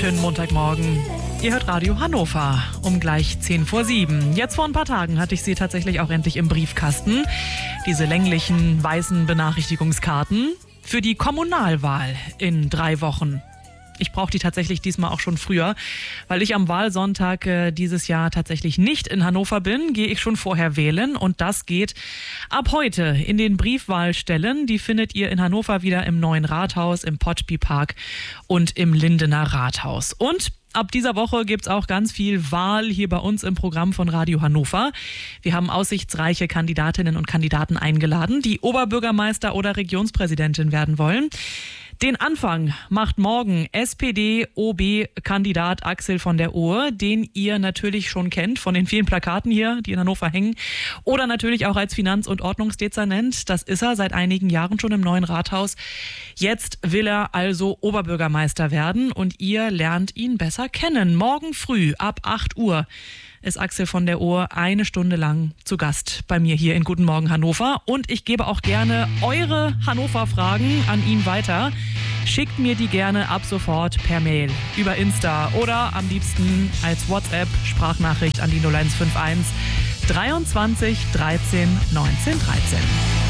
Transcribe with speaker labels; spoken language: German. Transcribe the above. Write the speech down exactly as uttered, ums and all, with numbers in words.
Speaker 1: schönen Montagmorgen. Ihr hört Radio Hannover um gleich zehn vor sieben. Jetzt vor ein paar Tagen hatte ich sie tatsächlich auch endlich im Briefkasten. Diese länglichen weißen Benachrichtigungskarten für die Kommunalwahl in drei Wochen. Ich brauche die tatsächlich diesmal auch schon früher, weil ich am Wahlsonntag äh, dieses Jahr tatsächlich nicht in Hannover bin, gehe ich schon vorher wählen und das geht ab heute in den Briefwahlstellen. Die findet ihr in Hannover wieder im neuen Rathaus, im Potby Park und im Lindener Rathaus. Und ab dieser Woche gibt's auch ganz viel Wahl hier bei uns im Programm von Radio Hannover. Wir haben aussichtsreiche Kandidatinnen und Kandidaten eingeladen, die Oberbürgermeister oder Regionspräsidentin werden wollen. Den Anfang macht morgen S P D-O B-Kandidat Axel von der Ohe, den ihr natürlich schon kennt von den vielen Plakaten hier, die in Hannover hängen. Oder natürlich auch als Finanz- und Ordnungsdezernent. Das ist er seit einigen Jahren schon im neuen Rathaus. Jetzt will er also Oberbürgermeister werden und ihr lernt ihn besser kennen. Morgen früh ab acht Uhr ist Axel von der Ohe eine Stunde lang zu Gast bei mir hier in Guten Morgen Hannover. Und ich gebe auch gerne eure Hannover-Fragen an ihn weiter. Schickt mir die gerne ab sofort per Mail über Insta oder am liebsten als WhatsApp-Sprachnachricht an die null eins fünf eins dreiundzwanzig dreizehn neunzehn dreizehn.